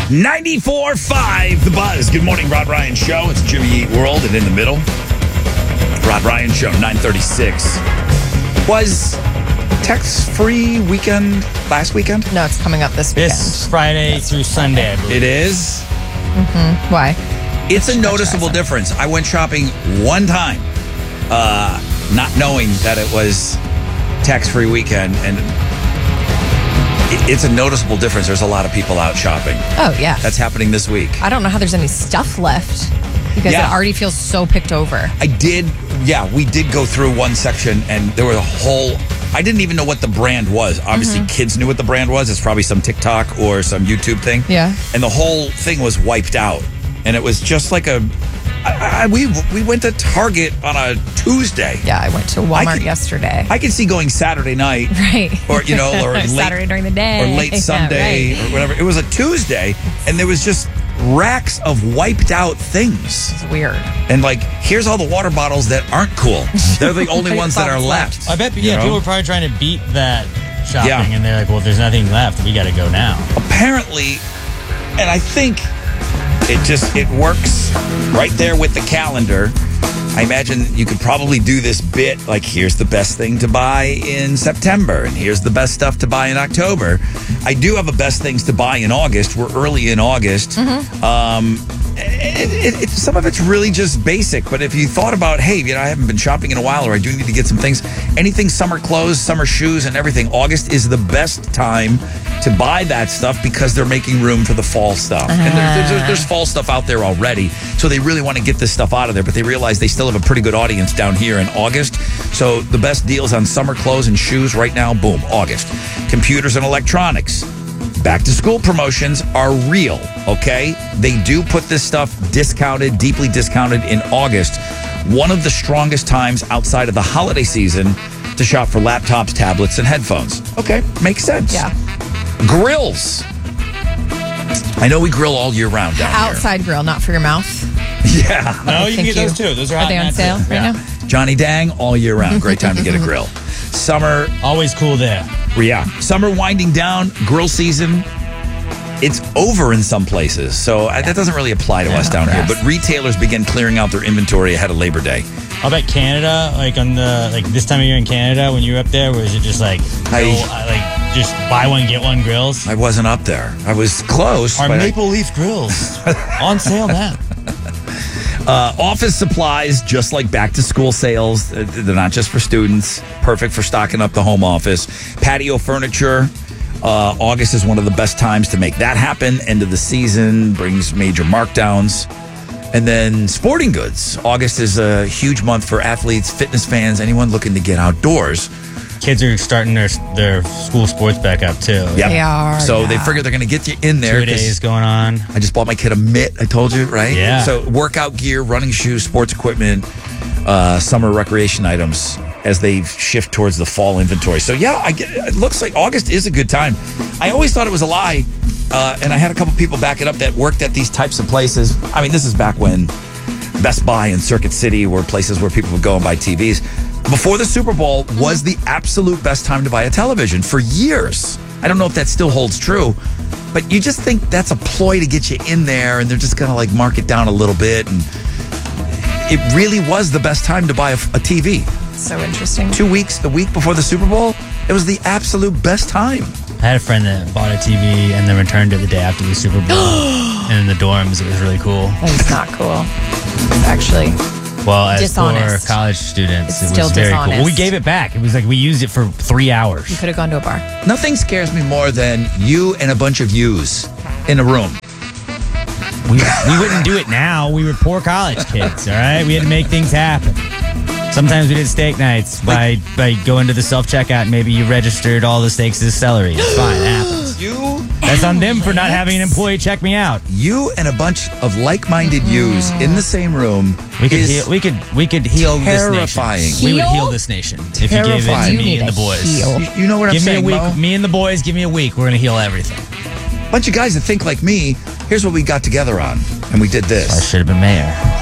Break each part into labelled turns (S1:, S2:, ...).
S1: 94.5 The Buzz. Good morning, Rod Ryan Show. It's Jimmy Eat World, and in the middle, Rod Ryan Show, 9:36. Was tax-free weekend last weekend?
S2: No, it's coming up this weekend.
S3: This Friday through Sunday, I believe.
S1: It is.
S2: Why?
S1: It's a noticeable difference. I went shopping one time, not knowing that it was tax-free weekend, and it's a noticeable difference. There's a lot of people out shopping.
S2: Oh, yeah.
S1: That's happening this week.
S2: I don't know how there's any stuff left because
S1: Yeah.
S2: it already feels so picked over.
S1: We did go through one section, and there was a whole... I didn't even know what the brand was. Obviously, kids knew what the brand was. It's probably some TikTok or some YouTube thing.
S2: Yeah.
S1: And the whole thing was wiped out. And it was just like a... we went to Target on a Tuesday.
S2: Yeah, I went to Walmart yesterday.
S1: I could see going Saturday night.
S2: Right.
S1: Or, or late,
S2: Saturday during the day.
S1: Or late Sunday
S2: right.
S1: or whatever. It was a Tuesday, and there was just racks of wiped out things.
S2: It's weird.
S1: And here's all the water bottles that aren't cool. They're the only ones that are left.
S3: I bet,
S1: you know?
S3: people were probably trying to beat that shopping,
S1: Yeah.
S3: and they're like, well, if there's nothing left, we got to go now.
S1: Apparently, and I think it works right there with the calendar. I imagine you could probably do this bit here's the best thing to buy in September, and here's the best stuff to buy in October. I do have a best things to buy in August. We're early in August. Some of it's really just basic, but if you thought about, hey, I haven't been shopping in a while, or I do need to get some things, anything summer clothes, summer shoes, and everything, August is the best time to buy that stuff because they're making room for the fall stuff. And there's fall stuff out there already, so they really want to get this stuff out of there, but they realize they still have a pretty good audience down here in August. So the best deals on summer clothes and shoes right now, boom, August. Computers and electronics. Back to school promotions are real, okay? They do put this stuff discounted, deeply discounted in August. One of the strongest times outside of the holiday season to shop for laptops, tablets, and headphones. Okay, makes sense.
S2: Yeah.
S1: Grills. I know we grill all year round down
S2: Outside grill, not for your mouth.
S1: here. Yeah.
S3: No, you can get those too. Those are hot
S2: they on
S3: nuts.
S2: sale right
S3: Yeah.
S2: now?
S1: Johnny Dang all year round. Great time to get a grill. Summer,
S3: Always cool there.
S1: yeah. Summer winding down, grill season. It's over in some places, so that doesn't really apply to us down
S2: for
S1: here.
S2: us.
S1: But retailers begin clearing out their inventory ahead of Labor Day.
S3: I'll bet Canada, on the this time of year in Canada when you were up there, was it just just buy one get one grills?
S1: I wasn't up there. I was close.
S3: Our
S1: but
S3: Maple Leaf grills on sale now.
S1: Office supplies, just like back to school sales, they're not just for students. Perfect for stocking up the home office. Patio furniture. August is one of the best times to make that happen. End of the season brings major markdowns. And then sporting goods. August is a huge month for athletes, fitness fans, anyone looking to get outdoors.
S3: Kids are starting their school sports back up too.
S1: Yep.
S2: They are,
S1: So
S2: yeah.
S1: they figure they're going to get you in there.
S3: 2 days going on.
S1: I just bought my kid a mitt, I told you, right?
S3: Yeah.
S1: So workout gear, running shoes, sports equipment, summer recreation items as they shift towards the fall inventory. So yeah, it looks like August is a good time. I always thought it was a lie, and I had a couple people back it up that worked at these types of places. I mean, this is back when Best Buy and Circuit City were places where people would go and buy TVs. Before the Super Bowl was the absolute best time to buy a television for years. I don't know if that still holds true, but you just think that's a ploy to get you in there, and they're just going to mark it down a little bit. And it really was the best time to buy a TV.
S2: So interesting.
S1: 2 weeks, the week before the Super Bowl, it was the absolute best time.
S3: I had a friend that bought a TV and then returned it the day after the Super Bowl. And in the dorms, it was really cool.
S2: That is not cool. It's actually...
S3: Well, as
S2: Dishonest.
S3: for college students,
S2: It's
S3: it
S2: still
S3: was very cool.
S2: dishonest.
S3: Well, we gave it back. It was we used it for 3 hours.
S2: You could have gone to a bar.
S1: Nothing scares me more than you and a bunch of yous in a room.
S3: We wouldn't do it now. We were poor college kids, all right? We had to make things happen. Sometimes we did steak nights by going to the self-checkout and maybe you registered all the steaks as celery. It's fine. It happens. That's on them for not having an employee check me out.
S1: You and a bunch of like-minded yous in the same room.
S3: We could heal this
S1: terrifying.
S3: nation. We would heal this nation if you gave it to
S1: Terrifying.
S3: me
S2: You
S3: and the
S2: need a
S3: boys.
S2: heal.
S1: You know what I'm
S3: Give me a
S1: saying,
S3: week.
S1: Mo?
S3: Me and the boys, give me a week. We're going to heal everything.
S1: Bunch of guys that think like me. Here's what we got together on, and we did
S3: I
S1: this.
S3: should have been mayor.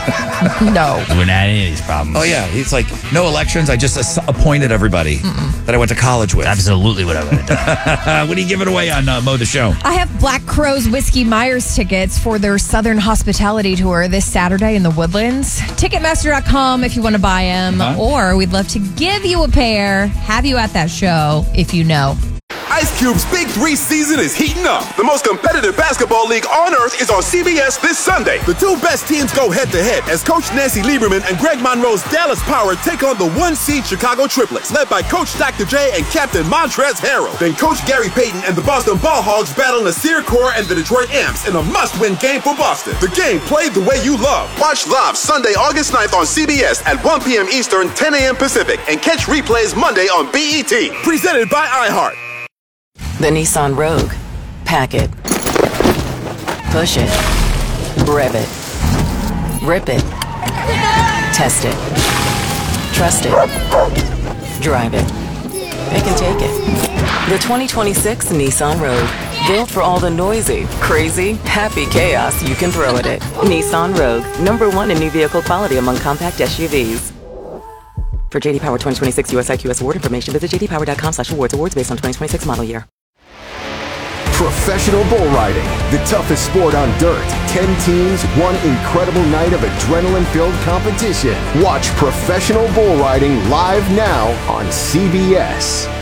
S2: No.
S3: We wouldn't have any of these problems.
S1: Oh, yeah. He's like, no elections. I just appointed everybody that I went to college with.
S3: Absolutely what I would have done.
S1: What are you giving away on Mo the Show?
S2: I have Black Crow's Whiskey Myers tickets for their Southern Hospitality Tour this Saturday in the Woodlands. Ticketmaster.com if you want to buy them, or we'd love to give you a pair, have you at that show if you know.
S4: Ice Cube's Big 3 season is heating up. The most competitive basketball league on earth is on CBS this Sunday. The two best teams go head-to-head as Coach Nancy Lieberman and Greg Monroe's Dallas Power take on the one-seed Chicago Triplets, led by Coach Dr. J and Captain Montrezl Harrell. Then Coach Gary Payton and the Boston Ball Hogs battle Nasir Kaur and the Detroit Amps in a must-win game for Boston. The game played the way you love. Watch live Sunday, August 9th on CBS at 1 p.m. Eastern, 10 a.m. Pacific, and catch replays Monday on BET. Presented by iHeart.
S5: The Nissan Rogue. Pack it. Push it. Rev it. Rip it. Test it. Trust it. Drive it. Pick and take it. The 2026 Nissan Rogue. Built for all the noisy, crazy, happy chaos you can throw at it. Nissan Rogue. #1 in new vehicle quality among compact SUVs. For JD Power 2026 US IQS award information, visit jdpower.com/awards. Awards based on 2026 model year.
S6: Professional bull riding, the toughest sport on dirt. 10 teams, one incredible night of adrenaline-filled competition. Watch professional bull riding live now on CBS.